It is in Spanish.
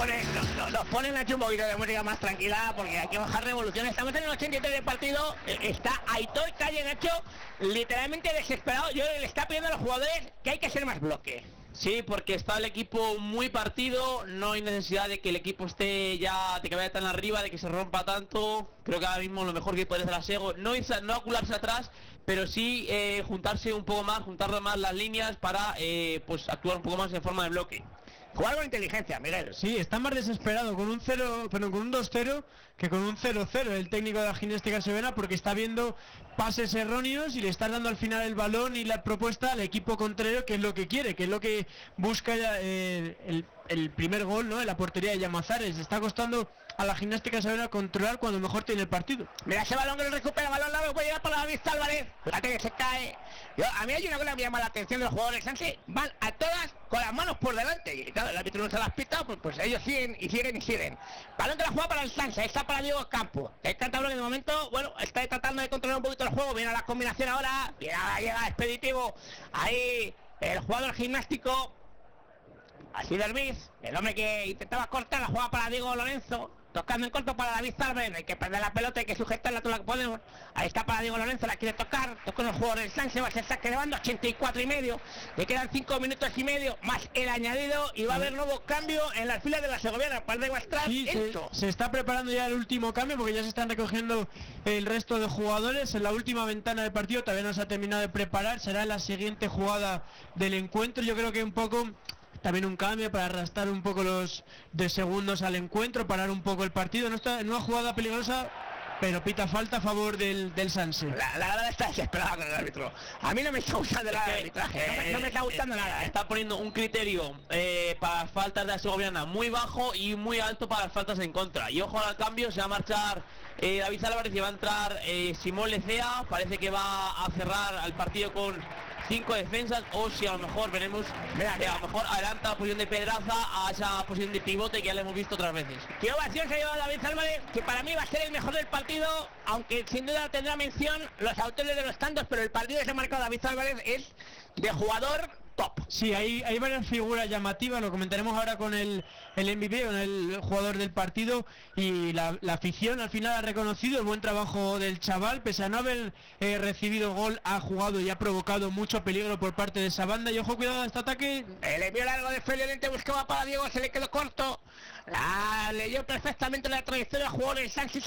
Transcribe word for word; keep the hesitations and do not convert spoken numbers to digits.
ponen, nos, nos ponen a un poquito de música más tranquila porque hay que bajar revoluciones. Estamos en el ochenta y tres del partido. Está Aitor Calle Nacho literalmente desesperado. Yo le está pidiendo a los jugadores que hay que ser más bloque. Sí, porque está el equipo muy partido, no hay necesidad de que el equipo esté ya, de que vaya tan arriba, de que se rompa tanto. Creo que ahora mismo lo mejor que puede hacer a Sego, no, no acularse atrás, pero sí eh, juntarse un poco más, juntar más las líneas para eh, pues actuar un poco más en forma de bloque. Jugar con inteligencia, Miguel. Sí, está más desesperado con un cero, pero con un dos cero que con un cero cero el técnico de la Gimnástica Severa, porque está viendo pases erróneos y le está dando al final el balón y la propuesta al equipo contrario, que es lo que quiere, que es lo que busca eh, el, el primer gol, ¿no? En la portería de Llamazares. Está costando a la Gimnástica Severa controlar cuando mejor tiene el partido. Mira ese balón que lo recupera, balón largo, puede llegar para la vista Álvarez. Fíjate que se cae. Yo, a mí hay una cosa que me llama la atención de los jugadores Sanse, van a todas con las manos por delante. Y claro, el árbitro no se las pita, pues, pues ellos siguen y siguen y siguen. Balón que la juega para el Sanse, está para Diego Campo. Está tablón que de momento, bueno, está tratando de controlar un poquito el juego. Viene a la combinación ahora, llega, llega expeditivo. Ahí el jugador gimnástico. Así Dermis, el hombre que intentaba cortar la jugada para Diego Lorenzo. Tocando en corto para David Salven, hay que perder la pelota, hay que sujetarla todo lo que podemos. Ahí está para Diego Lorenzo, la quiere tocar, toca con los jugadores del Sanse, va a ser saque de banda, ochenta y cuatro y medio, le quedan cinco minutos y medio, más el añadido, y va a haber nuevo cambio en las filas de la segoviana, para de Guastras, sí, se, se está preparando ya el último cambio, porque ya se están recogiendo el resto de jugadores, en la última ventana del partido, todavía no se ha terminado de preparar, será la siguiente jugada del encuentro. Yo creo que un poco... también un cambio para arrastrar un poco los de segundos al encuentro, parar un poco el partido. No está en una jugada peligrosa, pero pita falta a favor del, del Sanse. La, la verdad está desesperada con el árbitro. A mí no me está gustando nada el arbitraje, no me, no me está gustando eh, nada. ¿eh? Está poniendo un criterio eh, para faltas de la segoviana muy bajo y muy alto para las faltas en contra. Y ojo al cambio, se va a marchar eh, David Álvarez y va a entrar eh, Simón Lecea. Parece que va a cerrar al partido con cinco defensas, o si a lo mejor veremos mira, que a lo mejor adelanta la posición de Pedraza a esa posición de pivote que ya le hemos visto otras veces. Qué ovación se ha llevado David Álvarez, que para mí va a ser el mejor del partido, aunque sin duda tendrá mención los autores de los tantos, pero el partido que se ha marcado David Álvarez es de jugador top. Sí, hay, hay varias figuras llamativas, lo comentaremos ahora con el, el M V P, con el jugador del partido, y la, la afición al final ha reconocido el buen trabajo del chaval, pese a no haber eh, recibido el gol, ha jugado y ha provocado mucho peligro por parte de esa banda, y ojo, cuidado a este ataque. El envío largo de Feliolente buscaba para Diego, se le quedó corto, la leyó perfectamente la trayectoria, jugó en el Sánchez.